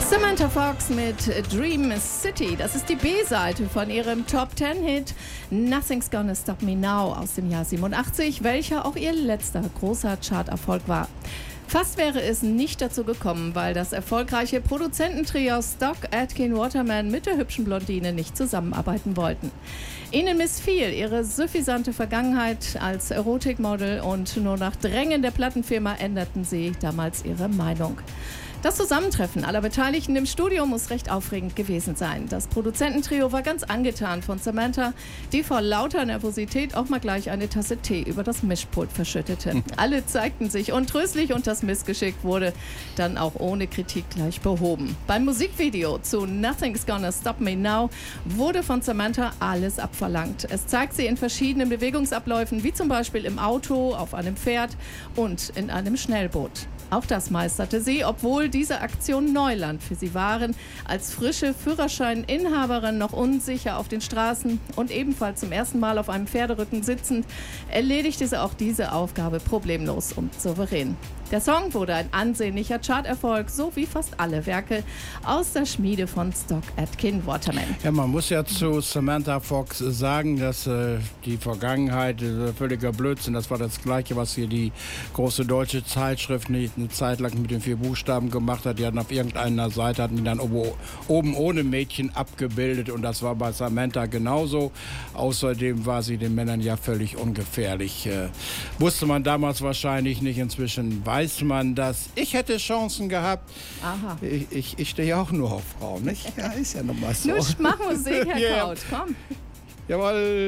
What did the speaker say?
Samantha Fox mit Dream City. Das ist die B-Seite von ihrem Top-10-Hit Nothing's Gonna Stop Me Now aus dem Jahr 87, welcher auch ihr letzter großer Charterfolg war. Fast wäre es nicht dazu gekommen, weil das erfolgreiche Produzententrio Stock Aitken Waterman mit der hübschen Blondine nicht zusammenarbeiten wollten. Ihnen missfiel ihre suffisante Vergangenheit als Erotikmodel und nur nach Drängen der Plattenfirma änderten sie damals ihre Meinung. Das Zusammentreffen aller Beteiligten im Studio muss recht aufregend gewesen sein. Das Produzententrio war ganz angetan von Samantha, die vor lauter Nervosität auch mal gleich eine Tasse Tee über das Mischpult verschüttete. Alle zeigten sich untröstlich und das Missgeschick wurde dann auch ohne Kritik gleich behoben. Beim Musikvideo zu Nothing's Gonna Stop Me Now wurde von Samantha alles abverlangt. Es zeigt sie in verschiedenen Bewegungsabläufen, wie zum Beispiel im Auto, auf einem Pferd und in einem Schnellboot. Auch das meisterte sie, obwohl diese Aktionen Neuland für sie waren. Als frische Führerscheininhaberin noch unsicher auf den Straßen und ebenfalls zum ersten Mal auf einem Pferderücken sitzend, erledigte sie auch diese Aufgabe problemlos und souverän. Der Song wurde ein ansehnlicher Charterfolg, so wie fast alle Werke aus der Schmiede von Stock Aitken Waterman. Ja, man muss ja zu Samantha Fox sagen, dass die Vergangenheit völliger Blödsinn, das war das Gleiche, was hier die große deutsche Zeitschrift nicht eine Zeit lang mit den 4 Buchstaben gemacht hat. Die hatten auf irgendeiner Seite, hatten die dann oben ohne Mädchen abgebildet und das war bei Samantha genauso. Außerdem war sie den Männern ja völlig ungefährlich. Wusste man damals wahrscheinlich nicht, inzwischen weiß man das. Ich hätte Chancen gehabt. Aha. Ich stehe auch nur auf Frauen, nicht? Ja, ist ja nochmal so. Nur mach Musik, Herr Kraut, komm. Jawohl.